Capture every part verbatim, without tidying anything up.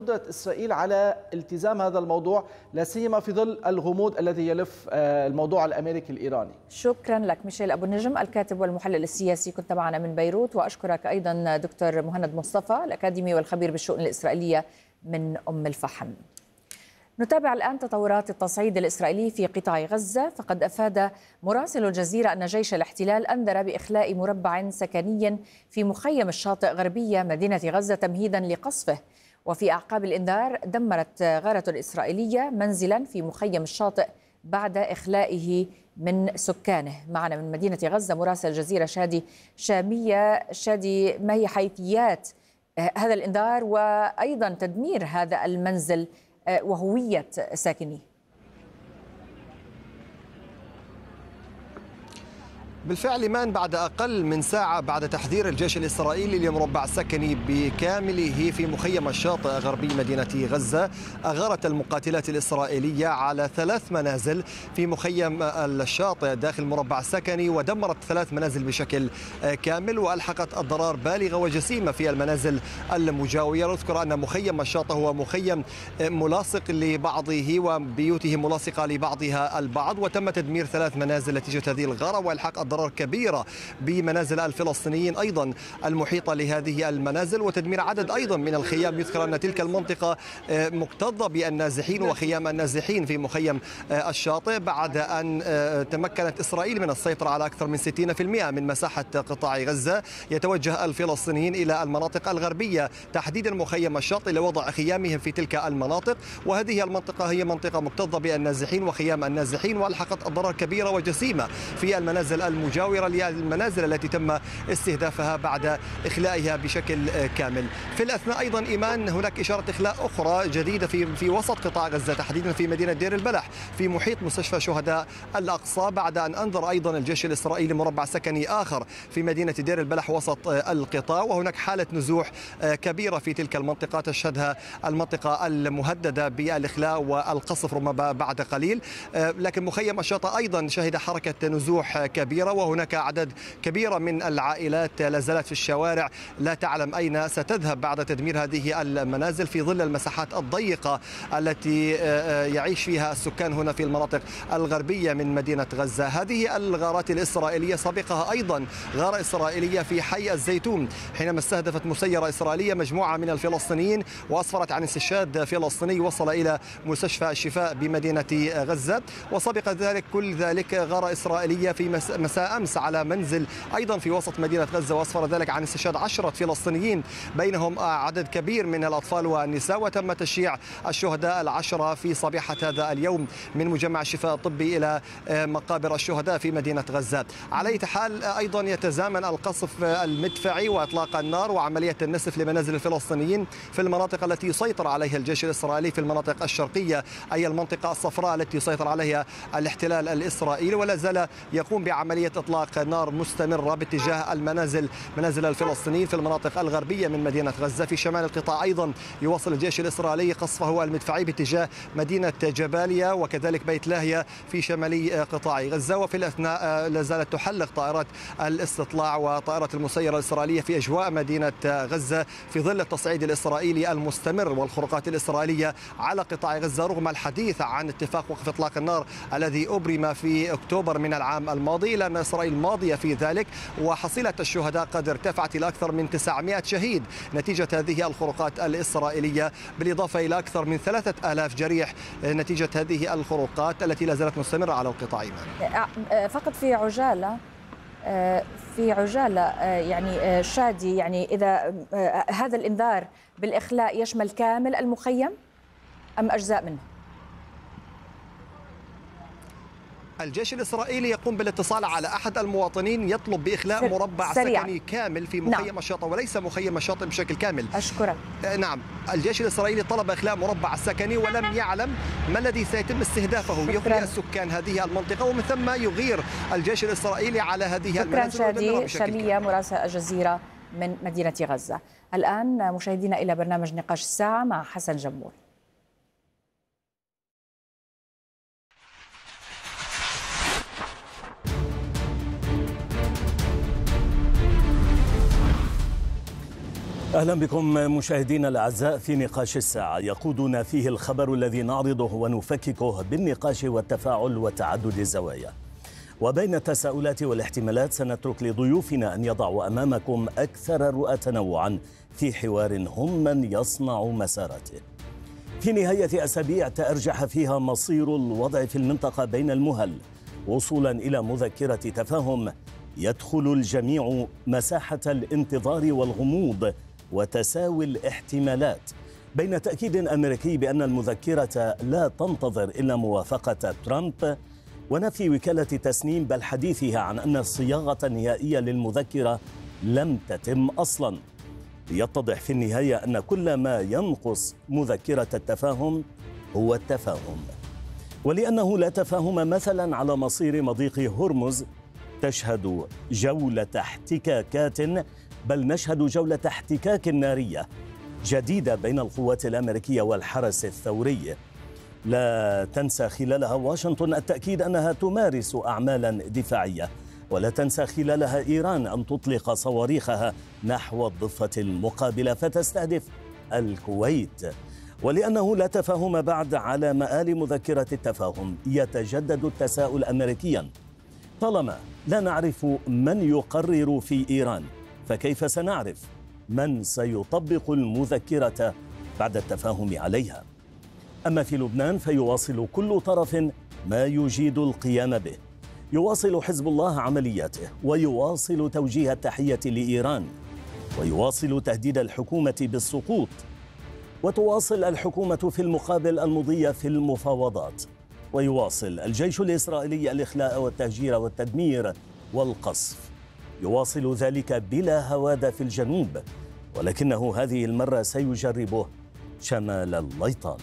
قدرة إسرائيل على التزام هذا الموضوع، لا سيما في ظل الغموض الذي يلف الموضوع الأمريكي الإيراني. شكرا لك ميشيل أبو النجم الكاتب والمحلل السياسي، كنت معنا من بيروت. وأشكرك أيضا دكتور مهند مصطفى الأكاديمي والخبير بالشؤون الإسرائيلية من أم الفحم. نتابع الآن تطورات التصعيد الإسرائيلي في قطاع غزة، فقد أفاد مراسل الجزيرة أن جيش الاحتلال أنذر بإخلاء مربع سكني في مخيم الشاطئ غربية مدينة غزة تمهيدا لقصفه. وفي أعقاب الإنذار دمرت غارة إسرائيلية منزلا في مخيم الشاطئ بعد إخلائه من سكانه. معنا من مدينة غزة مراسل الجزيرة شادي شامية. شادي، ما هي حيثيات هذا الإنذار وأيضا تدمير هذا المنزل وهوية ساكنيه؟ بالفعل إيمان، بعد أقل من ساعة بعد تحذير الجيش الإسرائيلي لمربع سكني بكامله في مخيم الشاطئ غربي مدينة غزة، أغارت المقاتلات الإسرائيلية على ثلاث منازل في مخيم الشاطئ داخل مربع سكني، ودمرت ثلاث منازل بشكل كامل وألحقت أضرار بالغة وجسيمة في المنازل المجاورة. نذكر أن مخيم الشاطئ هو مخيم ملاصق لبعضه وبيوته ملاصقة لبعضها البعض، وتم تدمير ثلاث منازل نتيجة هذه الغارة وإلحاق ضرر كبيرة بمنازل الفلسطينيين أيضا المحيطة لهذه المنازل، وتدمير عدد أيضا من الخيام. يذكر أن تلك المنطقة مكتظة بالنازحين وخيام النازحين في مخيم الشاطئ بعد أن تمكنت إسرائيل من السيطرة على أكثر من ستين بالمئة من مساحة قطاع غزة. يتوجه الفلسطينيين إلى المناطق الغربية تحديدا مخيم الشاطئ لوضع خيامهم في تلك المناطق، وهذه المنطقة هي منطقة مكتظة بالنازحين وخيام النازحين، وألحقت أضرار كبيرة وجسيمة في المنازل المجاورة للمنازل التي تم استهدافها بعد إخلائها بشكل كامل. في الأثناء أيضا إيمان هناك إشارة إخلاء أخرى جديدة في في وسط قطاع غزة تحديدا في مدينة دير البلح في محيط مستشفى شهداء الأقصى، بعد أن أنذر أيضا الجيش الإسرائيلي مربع سكني آخر في مدينة دير البلح وسط القطاع. وهناك حالة نزوح كبيرة في تلك المنطقة تشهدها المنطقة المهددة بالإخلاء والقصف ربما بعد قليل. لكن مخيم الشاطئ أيضا شهد حركة نزوح كبيرة، وهناك عدد كبير من العائلات لا زالت في الشوارع لا تعلم أين ستذهب بعد تدمير هذه المنازل في ظل المساحات الضيقة التي يعيش فيها السكان هنا في المناطق الغربية من مدينة غزة. هذه الغارات الإسرائيلية سبقها أيضا غارة إسرائيلية في حي الزيتون حينما استهدفت مسيرة إسرائيلية مجموعة من الفلسطينيين وأسفرت عن استشهاد فلسطيني وصل إلى مستشفى الشفاء بمدينة غزة. وسبق ذلك كل ذلك غارة إسرائيلية في مساء أمس على منزل أيضا في وسط مدينة غزة وأسفر ذلك عن استشهاد عشرة فلسطينيين بينهم عدد كبير من الأطفال والنساء، وتم تشييع الشهداء العشرة في صبيحة هذا اليوم من مجمع الشفاء الطبي إلى مقابر الشهداء في مدينة غزة. على أي حال أيضا يتزامن القصف المدفعي وإطلاق النار وعملية النسف لمنازل الفلسطينيين في المناطق التي يسيطر عليها الجيش الإسرائيلي في المناطق الشرقية، أي المنطقة الصفراء التي يسيطر عليها الاحتلال الإسرائيلي، ولا زال يقوم بعملية إطلاق نار مستمرة باتجاه المنازل منازل الفلسطينيين في المناطق الغربية من مدينة غزة. في شمال القطاع أيضا يواصل الجيش الإسرائيلي قصفه المدفعي باتجاه مدينة جباليا وكذلك بيت لاهيا في شمالي قطاع غزة. وفي الأثناء لا زالت تحلق طائرات الاستطلاع وطائرات المسيرة الإسرائيلية في أجواء مدينة غزة في ظل التصعيد الإسرائيلي المستمر والخروقات الإسرائيلية على قطاع غزة رغم الحديث عن اتفاق وقف إطلاق النار الذي أبرم في أكتوبر من العام الماضي، لأن إسرائيل ماضية في ذلك، وحصيلة الشهداء قد ارتفعت إلى أكثر من تسعمائة شهيد نتيجة هذه الخروقات الإسرائيلية، بالإضافة إلى أكثر من ثلاثة آلاف جريح نتيجة هذه الخروقات التي لا زالت مستمرة على القطاع. فقط في عجالة في عجالة يعني شادي، يعني إذا هذا الإنذار بالإخلاء يشمل كامل المخيم أم أجزاء منه؟ الجيش الإسرائيلي يقوم بالاتصال على أحد المواطنين يطلب بإخلاء مربع سريع. سكني كامل في مخيم نعم. الشاطئ وليس مخيم الشاطئ بشكل كامل. أشكرك. نعم، الجيش الإسرائيلي طلب إخلاء مربع سكني ولم يعلم ما الذي سيتم استهدافه. يغري السكان هذه المنطقة ومن ثم يغير الجيش الإسرائيلي على هذه المنازل. شكرا شادي شامية مراسل الجزيرة من مدينة غزة. الآن مشاهدينا إلى برنامج نقاش الساعة مع حسن جمول. أهلا بكم مشاهدينا الأعزاء في نقاش الساعة، يقودنا فيه الخبر الذي نعرضه ونفككه بالنقاش والتفاعل وتعدد الزوايا. وبين التساؤلات والاحتمالات سنترك لضيوفنا أن يضعوا أمامكم أكثر الرؤى تنوعا في حوار هم من يصنع مساراته. في نهاية أسابيع تأرجح فيها مصير الوضع في المنطقة بين المهل وصولا إلى مذكرة تفاهم يدخل الجميع مساحة الانتظار والغموض وتساوي الاحتمالات، بين تأكيد أمريكي بأن المذكرة لا تنتظر إلا موافقة ترامب، ونفي وكالة تسنيم بل حديثها عن أن الصياغة النهائية للمذكرة لم تتم أصلا. يتضح في النهاية أن كل ما ينقص مذكرة التفاهم هو التفاهم، ولأنه لا تفاهم مثلا على مصير مضيق هرمز تشهد جولة احتكاكات، بل نشهد جولة احتكاك نارية جديدة بين القوات الأمريكية والحرس الثوري، لا تنسى خلالها واشنطن التأكيد أنها تمارس أعمالا دفاعية، ولا تنسى خلالها إيران أن تطلق صواريخها نحو الضفة المقابلة فتستهدف الكويت. ولأنه لا تفاهم بعد على مآل مذكرة التفاهم يتجدد التساؤل أمريكيا، طالما لا نعرف من يقرر في إيران فكيف سنعرف من سيطبق المذكرة بعد التفاهم عليها؟ أما في لبنان فيواصل كل طرف ما يجيد القيام به، يواصل حزب الله عملياته، ويواصل توجيه التحية لإيران، ويواصل تهديد الحكومة بالسقوط، وتواصل الحكومة في المقابل المضي في المفاوضات، ويواصل الجيش الإسرائيلي الإخلاء والتهجير والتدمير والقصف، يواصل ذلك بلا هواد في الجنوب، ولكنه هذه المرة سيجربه شمال الليطان.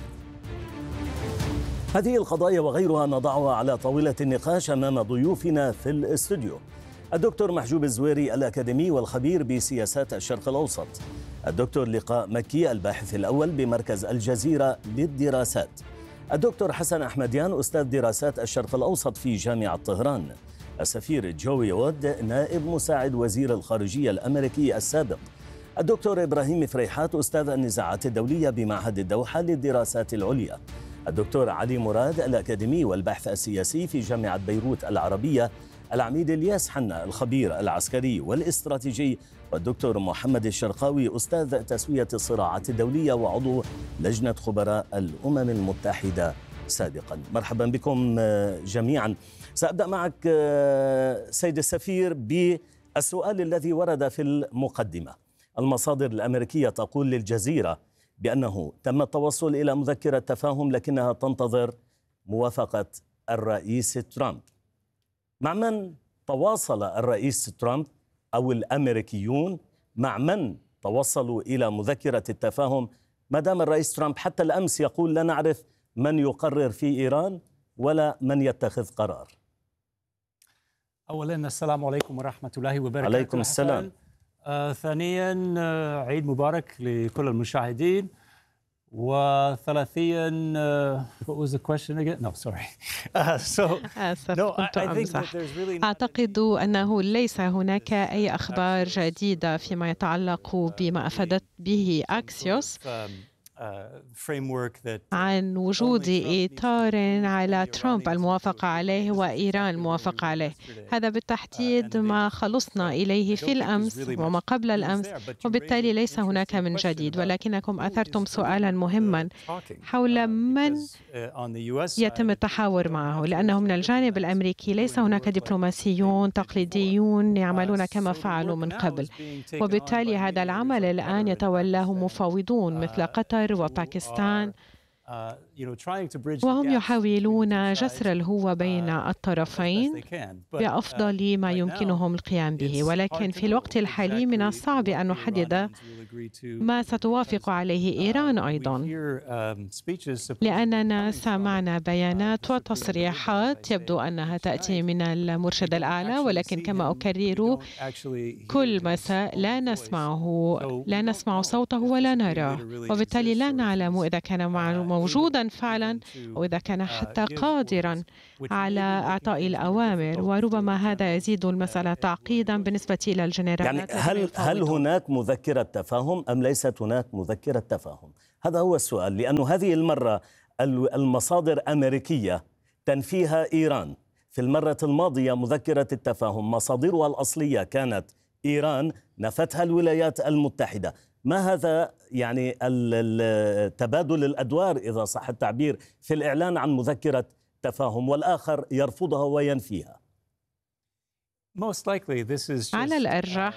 هذه القضايا وغيرها نضعها على طاولة النقاش أمام ضيوفنا في الاستوديو: الدكتور محجوب الزويري الأكاديمي والخبير بسياسات الشرق الأوسط، الدكتور لقاء مكي الباحث الأول بمركز الجزيرة للدراسات، الدكتور حسن أحمديان أستاذ دراسات الشرق الأوسط في جامعة طهران، السفير جوي وود نائب مساعد وزير الخارجية الأمريكي السابق، الدكتور إبراهيم فريحات أستاذ النزاعات الدولية بمعهد الدوحة للدراسات العليا، الدكتور علي مراد الأكاديمي والباحث السياسي في جامعة بيروت العربية، العميد الياس حنا الخبير العسكري والاستراتيجي، والدكتور محمد الشرقاوي أستاذ تسوية الصراعات الدولية وعضو لجنة خبراء الأمم المتحدة سابقا. مرحبا بكم جميعا. سأبدأ معك سيد السفير بالسؤال الذي ورد في المقدمة. المصادر الأمريكية تقول للجزيرة بأنه تم التوصل إلى مذكرة تفاهم لكنها تنتظر موافقة الرئيس ترامب. مع من تواصل الرئيس ترامب أو الأمريكيون؟ مع من توصلوا إلى مذكرة التفاهم ما دام الرئيس ترامب حتى الأمس يقول لا نعرف من يقرر في إيران ولا من يتخذ قرار؟ أولا السلام عليكم ورحمة الله وبركاته. عليكم السلام. آه ثانيا آه عيد مبارك لكل المشاهدين. وثلاثيا uh, what was the question again? No, sorry. Uh, so no, I, I think that there's really أعتقد أنه ليس هناك أي أخبار جديدة فيما يتعلق بما أفادت به أكسيوس عن وجود إطار على ترامب الموافقة عليه وإيران الموافقة عليه. هذا بالتحديد ما خلصنا إليه في الأمس وما قبل الأمس، وبالتالي ليس هناك من جديد. ولكنكم أثرتم سؤالا مهما حول من يتم التحاور معه، لأنه من الجانب الأمريكي ليس هناك دبلوماسيون تقليديون يعملون كما فعلوا من قبل، وبالتالي هذا العمل الآن يتولاه مفاوضون مثل قطر وباكستان، وهم يحاولون جسر الهوة بين الطرفين بأفضل ما يمكنهم القيام به. ولكن في الوقت الحالي من الصعب أن نحدد ما ستوافق عليه إيران أيضا، لأننا سمعنا بيانات وتصريحات يبدو أنها تأتي من المرشد الأعلى، ولكن كما أكرر كل مساء لا نسمعه لا نسمع صوته ولا نراه، وبالتالي لا نعلم إذا كان معه موجودا فعلا، وإذا كان حتى قادرا على إعطاء الأوامر، وربما هذا يزيد المسألة تعقيدا بالنسبة إلى الجنرالات. يعني هل هل هناك مذكرة تفاهم أم ليست هناك مذكرة تفاهم؟ هذا هو السؤال، لأنه هذه المرة المصادر أمريكية تنفيها إيران. في المرة الماضية مذكرة التفاهم مصادرها الأصلية كانت إيران، نفتها الولايات المتحدة. ما هذا يعني تبادل الأدوار إذا صح التعبير في الإعلان عن مذكرة تفاهم والآخر يرفضها وينفيها؟ على الأرجح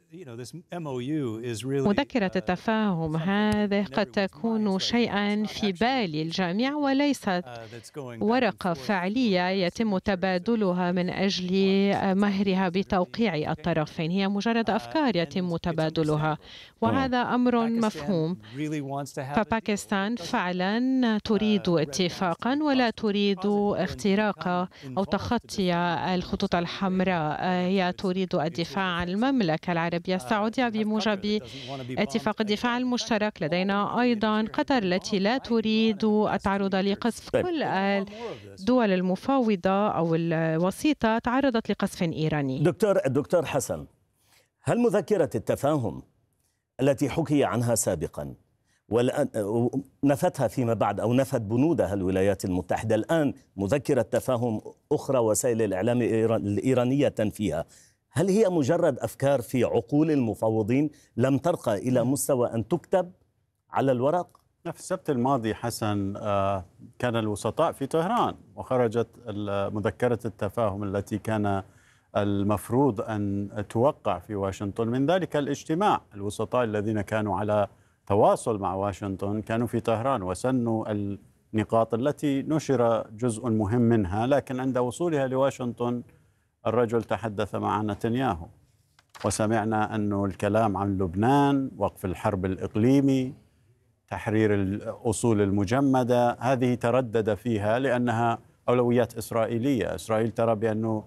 مذكرة التفاهم هذه قد تكون شيئا في بال الجميع وليست ورقة فعلية يتم تبادلها من أجل مهرها بتوقيع الطرفين، هي مجرد أفكار يتم تبادلها، وهذا أمر مفهوم. فباكستان فعلا تريد اتفاقا ولا تريد اختراق أو تخطي الخطوط الحمراء، هي تريد الدفاع عن المملكة العربية السعودية بموجب اتفاق الدفاع المشترك. لدينا أيضا قطر التي لا تريد التعرض لقصف. كل الدول المفاوضة أو الوسيطة تعرضت لقصف إيراني. دكتور دكتور حسن، هل مذكرة التفاهم التي حكي عنها سابقا والآن نفتها فيما بعد أو نفت بنودها الولايات المتحدة، الآن مذكرة تفاهم أخرى وسائل الإعلام الإيرانية تنفيها، هل هي مجرد أفكار في عقول المفاوضين لم ترقى إلى مستوى أن تكتب على الورق؟ في السبت الماضي حسن كان الوسطاء في طهران وخرجت مذكرة التفاهم التي كان المفروض أن توقع في واشنطن. من ذلك الاجتماع الوسطاء الذين كانوا على تواصل مع واشنطن كانوا في طهران وسنوا النقاط التي نشر جزء مهم منها، لكن عند وصولها لواشنطن الرجل تحدث مع نتنياهو وسمعنا أنه الكلام عن لبنان، وقف الحرب الإقليمي، تحرير الأصول المجمدة، هذه تردد فيها لأنها أولويات إسرائيلية. إسرائيل ترى بأنه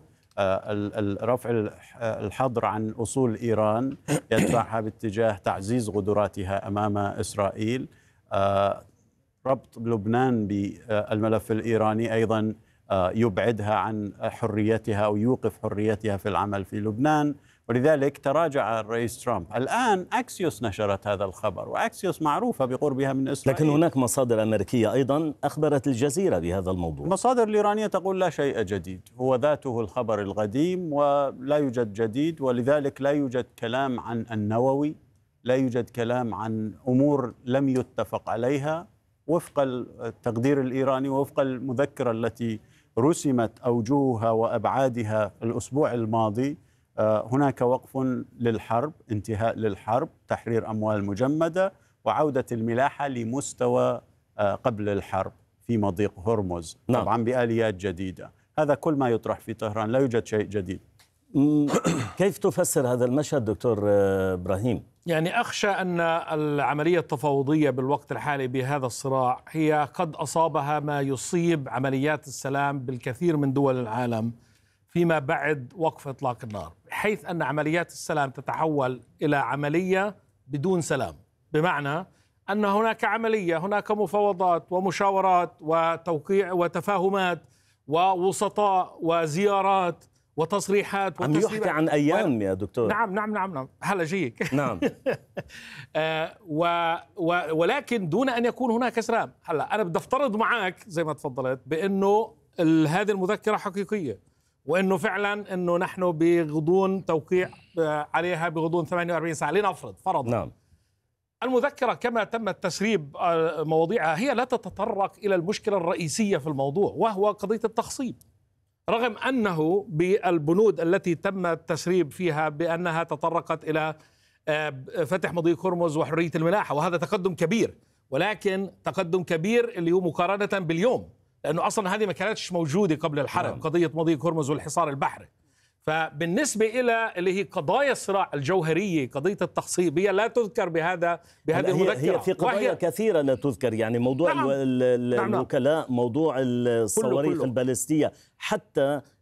رفع الحظر عن أصول إيران يدفعها باتجاه تعزيز قدراتها أمام إسرائيل. ربط لبنان بالملف الإيراني أيضا يبعدها عن حريتها أو يوقف حريتها في العمل في لبنان، ولذلك تراجع الرئيس ترامب. الآن أكسيوس نشرت هذا الخبر، وأكسيوس معروفة بقربها من إسرائيل، لكن هناك مصادر أمريكية أيضا أخبرت الجزيرة بهذا الموضوع. المصادر الإيرانية تقول لا شيء جديد، هو ذاته الخبر القديم ولا يوجد جديد، ولذلك لا يوجد كلام عن النووي، لا يوجد كلام عن أمور لم يتفق عليها وفق التقدير الإيراني ووفق المذكرة التي رسمت أوجهها وأبعادها الأسبوع الماضي. هناك وقف للحرب، انتهاء للحرب، تحرير أموال مجمدة، وعودة الملاحة لمستوى قبل الحرب في مضيق هرمز، نعم. طبعا بآليات جديدة. هذا كل ما يطرح في طهران، لا يوجد شيء جديد. كيف تفسر هذا المشهد دكتور إبراهيم؟ يعني أخشى أن العملية التفاوضية بالوقت الحالي بهذا الصراع هي قد أصابها ما يصيب عمليات السلام بالكثير من دول العالم فيما بعد وقف إطلاق النار، حيث أن عمليات السلام تتحول إلى عملية بدون سلام، بمعنى أن هناك عملية، هناك مفاوضات ومشاورات وتوقيع وتفاهمات ووسطاء وزيارات وتصريحات عم يحكي عن أيام و... يا دكتور. نعم نعم نعم نعم هلا جيك. نعم. آه و... و... ولكن دون أن يكون هناك سلام. هلا أنا بدي أفترض معك زي ما تفضلت بأنه ال... هذه المذكرة حقيقية، وأنه فعلا أنه نحن بغضون توقيع عليها بغضون ثمانية وأربعين ساعة، لنفرض فرضا. نعم. المذكرة كما تم تسريب مواضيعها هي لا تتطرق إلى المشكلة الرئيسية في الموضوع، وهو قضية التخصيب، رغم أنه بالبنود التي تم التسريب فيها بأنها تطرقت إلى فتح مضيق هرمز وحرية الملاحة، وهذا تقدم كبير، ولكن تقدم كبير اللي هو مقارنة باليوم، لأنه أصلا هذه ما كانتش موجودة قبل الحرب. نعم. قضية مضيق هرمز والحصار البحري. فبالنسبة إلى اللي هي قضايا الصراع الجوهرية، قضية التخصيب هي لا تذكر بهذا بهذه المذكرة. هي في قضايا كثيرة لا تذكر، يعني موضوع نعم. الوكلاء، موضوع الصواريخ البالستية، حتى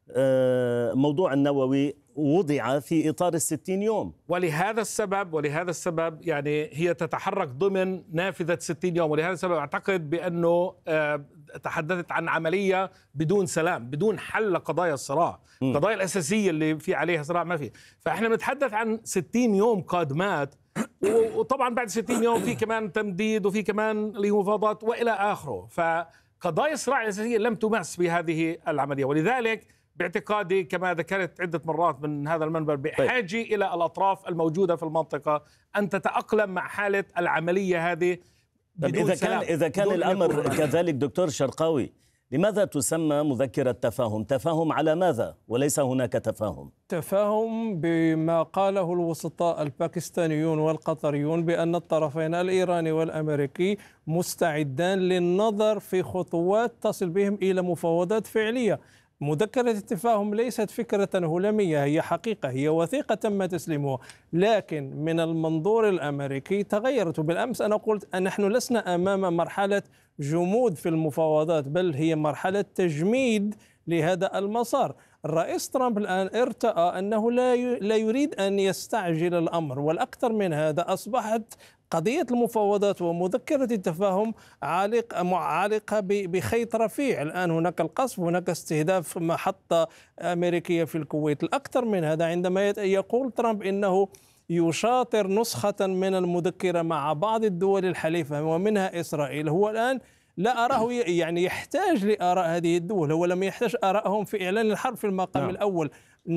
موضوع النووي وضع في إطار الستين يوم. ولهذا السبب ولهذا السبب يعني هي تتحرك ضمن نافذة ستين يوم، ولهذا السبب أعتقد بأنه تحدثت عن عملية بدون سلام، بدون حل لقضايا الصراع. القضايا الأساسية اللي في عليها صراع ما في، فإحنا بنتحدث عن ستين يوم قادمات، وطبعا بعد ستين يوم في كمان تمديد وفي كمان مفاوضات وإلى آخره. فقضايا الصراع الأساسية لم تمس بهذه العملية، ولذلك باعتقادي كما ذكرت عدة مرات من هذا المنبر بحاجة إلى الأطراف الموجودة في المنطقة أن تتأقلم مع حالة العملية هذه. إذا كان إذا كان الأمر كذلك دكتور شرقاوي، لماذا تسمى مذكرة تفاهم؟ تفاهم على ماذا وليس هناك تفاهم؟ تفاهم بما قاله الوسطاء الباكستانيون والقطريون بأن الطرفين الإيراني والأمريكي مستعدان للنظر في خطوات تصل بهم إلى مفاوضات فعلية. مذكرة التفاهم ليست فكرة هلامية، هي حقيقة، هي وثيقة تم تسليمها، لكن من المنظور الأمريكي تغيرت. بالأمس أنا قلت أن نحن لسنا أمام مرحلة جمود في المفاوضات، بل هي مرحلة تجميد لهذا المسار. الرئيس ترامب الآن ارتأى أنه لا لا يريد أن يستعجل الأمر، والأكثر من هذا أصبحت قضية المفاوضات ومذكرة التفاهم عالقة عالقة بخيط رفيع. الآن هناك القصف، هناك استهداف محطة أمريكية في الكويت. الأكثر من هذا عندما يقول ترامب إنه يشاطر نسخة من المذكرة مع بعض الدول الحليفة ومنها إسرائيل، هو الآن لا أراه يعني يحتاج لآراء هذه الدول، هو لم يحتاج آرائهم في إعلان الحرب في المقام نعم. الأول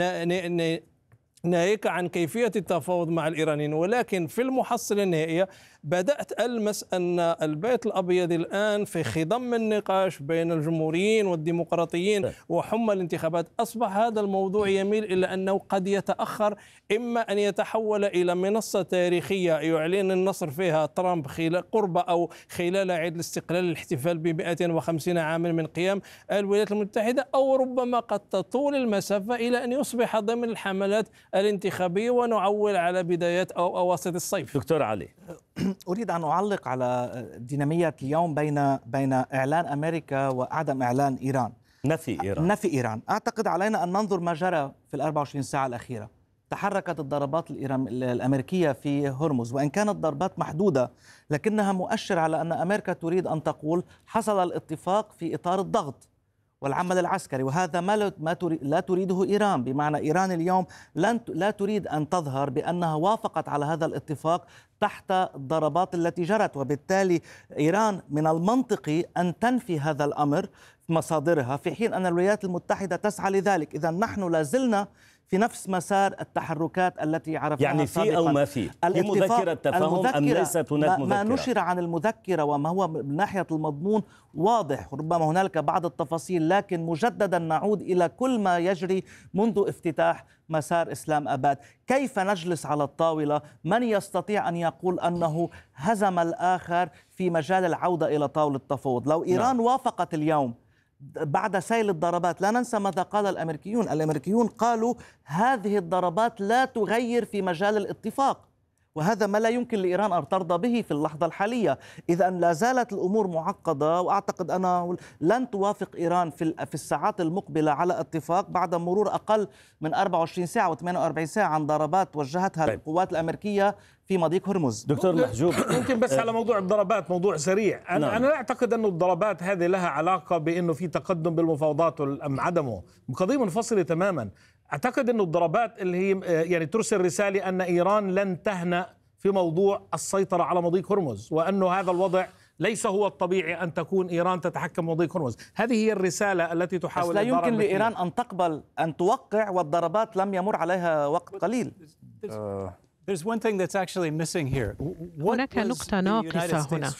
ناهيك عن كيفية التفاوض مع الإيرانيين، ولكن في المحصلة النهائية بدأت ألمس أن البيت الأبيض الآن في خضم النقاش بين الجمهوريين والديمقراطيين وحمى الانتخابات. أصبح هذا الموضوع يميل إلى أنه قد يتأخر، إما أن يتحول إلى منصة تاريخية يعلن النصر فيها ترامب خلال قرب أو خلال عيد الاستقلال الاحتفال ب مئة وخمسين عاما من قيام الولايات المتحدة، أو ربما قد تطول المسافة إلى أن يصبح ضمن الحملات الانتخابية ونعول على بدايات أو أواسط الصيف. دكتور علي، أريد أن أعلق على دينامية اليوم بين بين إعلان أمريكا وعدم إعلان إيران. نفي إيران نفي إيران. أعتقد علينا أن ننظر ما جرى في الأربع وعشرين ساعة الأخيرة. تحركت الضربات الأمريكية في هرمز، وإن كانت ضربات محدودة لكنها مؤشر على أن أمريكا تريد أن تقول حصل الاتفاق في إطار الضغط والعمل العسكري، وهذا ما لا تريده إيران. بمعنى إيران اليوم لن لا تريد أن تظهر بأنها وافقت على هذا الاتفاق تحت الضربات التي جرت، وبالتالي إيران من المنطقي أن تنفي هذا الأمر في مصادرها، في حين أن الولايات المتحدة تسعى لذلك. إذا نحن لازلنا في نفس مسار التحركات التي عرفناها يعني في سابقا. أو ما في في مذكرة تفاهم أم ليست هناك مذكرة؟ ما نشر عن المذكرة وما هو من ناحية المضمون واضح، ربما هنالك بعض التفاصيل، لكن مجددا نعود إلى كل ما يجري منذ افتتاح مسار إسلام أباد. كيف نجلس على الطاولة؟ من يستطيع أن يقول أنه هزم الآخر في مجال العودة إلى طاولة التفاوض؟ لو إيران نعم. وافقت اليوم بعد سيل الضربات، لا ننسى ماذا قال الأمريكيون. الأمريكيون قالوا هذه الضربات لا تغير في مجال الاتفاق، وهذا ما لا يمكن لإيران أن ترضى به في اللحظة الحالية. إذا لا زالت الأمور معقدة، وأعتقد أنا لن توافق إيران في في الساعات المقبلة على اتفاق بعد مرور أقل من أربع وعشرين ساعة وثمانية وأربعين ساعة عن ضربات وجهتها طيب. القوات الأمريكية في مضيق هرمز. دكتور محجوب، ممكن بس على موضوع الضربات، موضوع سريع. أنا, نعم. أنا لا أعتقد أن الضربات هذه لها علاقة بأنه في تقدم بالمفاوضات أم عدمه، قضية منفصلة تماما. أعتقد أن الضربات اللي هي يعني ترسل رسالة أن إيران لن تهنأ في موضوع السيطرة على مضيق هرمز، وأنه هذا الوضع ليس هو الطبيعي أن تكون إيران تتحكم مضيق هرمز. هذه هي الرسالة التي تحاول. لا يمكن لإيران أن تقبل أن توقع والضربات لم يمر عليها وقت قليل. uh, There's one thing that's actually missing here. هناك نقطة ناقصة هنا.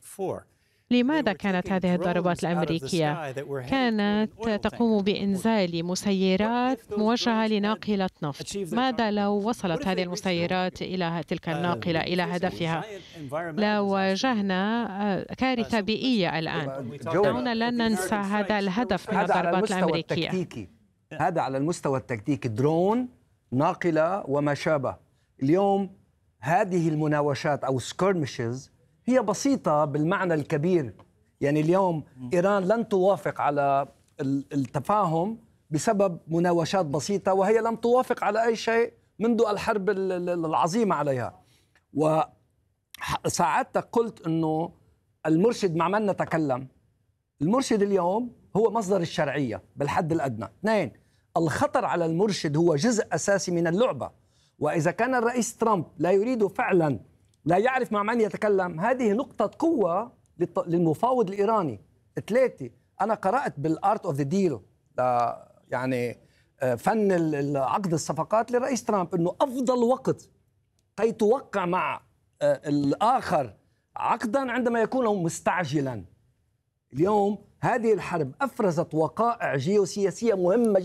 لماذا كانت هذه الضربات الأمريكية؟ كانت تقوم بإنزال مسيرات موجهة لناقلة نفط. ماذا لو وصلت هذه المسيرات إلى تلك الناقلة إلى هدفها؟ لو واجهنا كارثة بيئية الآن. دعونا لا ننسى هذا الهدف من الضربات الأمريكية. هذا على المستوى التكتيكي، درون، ناقلة وما شابه. اليوم هذه المناوشات أو سكيرمشز هي بسيطة بالمعنى الكبير. يعني اليوم إيران لن توافق على التفاهم بسبب مناوشات بسيطة، وهي لم توافق على أي شيء منذ الحرب العظيمة عليها. وساعتك قلت أنه المرشد مع من نتكلم. المرشد اليوم هو مصدر الشرعية بالحد الأدنى. اثنين، الخطر على المرشد هو جزء أساسي من اللعبة، وإذا كان الرئيس ترامب لا يريد فعلا، لا يعرف مع من يتكلم، هذه نقطة قوة للمفاوض الإيراني. ثلاثة، أنا قرأت بالآرت أوف ذا ديل، يعني فن عقد الصفقات للرئيس ترامب، أنه أفضل وقت كي توقع مع الآخر عقدا عندما يكون مستعجلا. اليوم هذه الحرب أفرزت وقائع جيوسياسية مهمة